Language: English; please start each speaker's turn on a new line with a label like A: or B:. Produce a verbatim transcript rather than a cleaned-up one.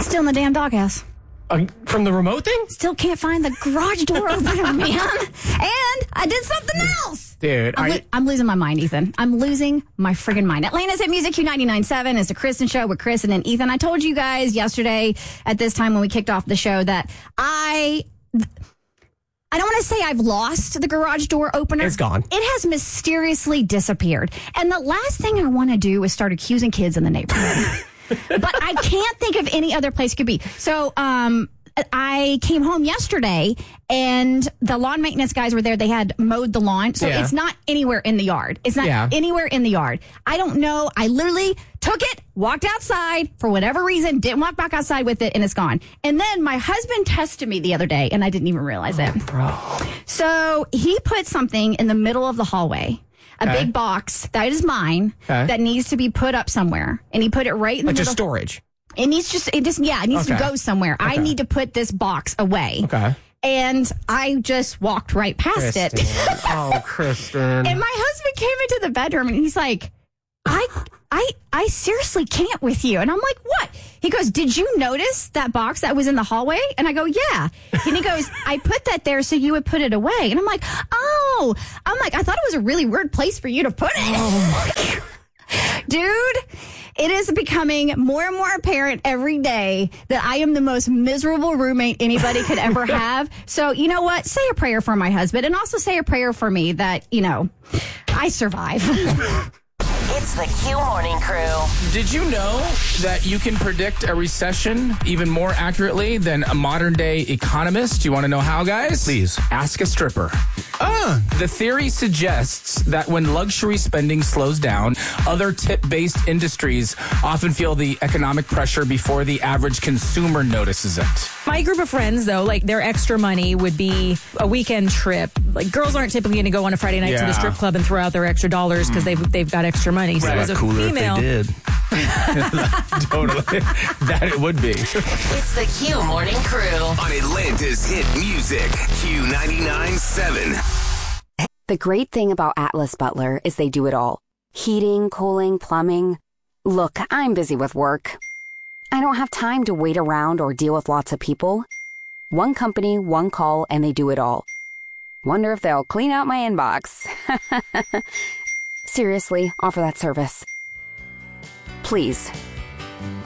A: Still in the damn doghouse.
B: Uh, from the remote thing?
A: Still can't find the garage door opener, man. And I did something else.
B: Dude,
A: I'm,
B: are
A: lo-
B: you...
A: I'm losing my mind, Ethan. I'm losing my friggin' mind. Atlanta's Hit Music Q ninety-nine point seven is the Kristen Show with Kristen and Ethan. I told you guys yesterday at this time when we kicked off the show that I... I don't want to say I've lost the garage door opener.
B: It's gone.
A: It has mysteriously disappeared. And the last thing I want to do is start accusing kids in the neighborhood. But I can't think of any other place it could be. So um, I came home yesterday, and the lawn maintenance guys were there. They had mowed the lawn. So
B: Yeah.
A: it's not anywhere in the yard. It's not
B: Yeah.
A: anywhere in the yard. I don't know. I literally took it, walked outside for whatever reason, didn't walk back outside with it, and it's gone. And then my husband tested me the other day, and I didn't even realize it.
B: Bro.
A: So he put something in the middle of the hallway. A
B: Okay.
A: big box that is mine
B: Okay.
A: that needs to be put up somewhere, and he put it right in the
B: Like
A: middle.
B: just storage.
A: It needs just it just yeah, it needs
B: Okay.
A: to go somewhere. I
B: Okay.
A: need to put this box away.
B: Okay.
A: And I just walked right past it.
B: Kristen. Oh, Kristen.
A: And my husband came into the bedroom and he's like, I I I seriously can't with you. And I'm like, what? He goes, did you notice that box that was in the hallway? And I go, yeah. And he goes, I put that there so you would put it away. And I'm like, oh. I'm like, I thought it was a really weird place for you to put it.
B: Oh, my God.
A: Dude, it is becoming more and more apparent every day that I am the most miserable roommate anybody could ever have. So, you know what? Say a prayer for my husband and also say a prayer for me that, you know, I survive.
C: It's the Q Morning Crew.
D: Did you know that you can predict a recession even more accurately than a modern day economist? You want to know how, guys?
B: Please.
D: Ask a stripper.
B: Ah.
D: The theory suggests that when luxury spending slows down, other tip-based industries often feel the economic pressure before the average consumer notices it.
E: My group of friends, though, like their extra money would be a weekend trip. Like girls aren't typically going to go on a Friday night to
D: Yeah.
E: the strip club and throw out their extra dollars because they've they've got extra money. So as a
F: Cooler
E: female,
F: if they did.
D: Totally. That it would be.
C: It's the Q Morning Crew.
G: On Atlanta's Hit Music, Q ninety-nine point seven.
H: The great thing about Atlas Butler is they do it all. Heating, cooling, plumbing. Look, I'm busy with work. I don't have time to wait around or deal with lots of people. One company, one call, and they do it all. Wonder if they'll clean out my inbox. Seriously, offer that service. Please,